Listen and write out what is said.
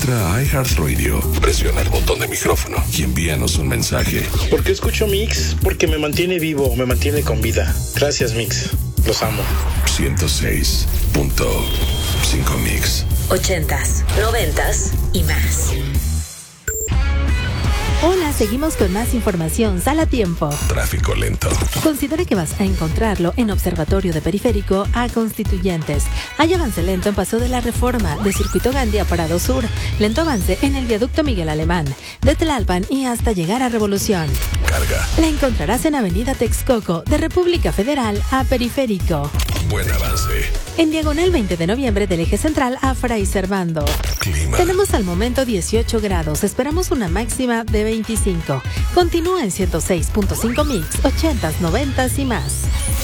Entra a iHeartRadio, presiona el botón de micrófono y envíanos un mensaje. ¿Por qué escucho Mix? Porque me mantiene vivo, me mantiene con vida. Gracias, Mix. Los amo. 106.5 Mix. 80s, 90s y más. Hola, seguimos con más información. Sal a tiempo. Tráfico lento. Considera que vas a encontrarlo en Observatorio de Periférico a Constituyentes. Hay avance lento en Paso de la Reforma, de Circuito Gandhi a Parado Sur. Lento avance en el Viaducto Miguel Alemán, de Tlalpan y hasta llegar a Revolución. Carga. La encontrarás en Avenida Texcoco, de República Federal a Periférico. Buen avance. En diagonal 20 de noviembre del eje central a Fray Servando. Clima. Tenemos al momento 18 grados. Esperamos una máxima de 25. Continúa en 106.5 Mix, 80s, 90s y más.